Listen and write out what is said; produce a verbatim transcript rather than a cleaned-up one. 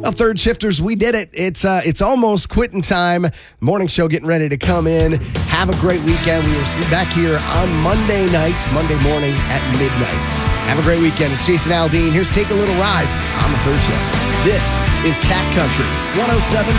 Well, third shifters, we did it. It's uh, it's almost quitting time. Morning show getting ready to come in. Have a great weekend. We will see you back here on Monday nights, Monday morning at midnight. Have a great weekend. It's Jason Aldean. Here's Take a Little Ride on the third shift. This is Cat Country one oh seven.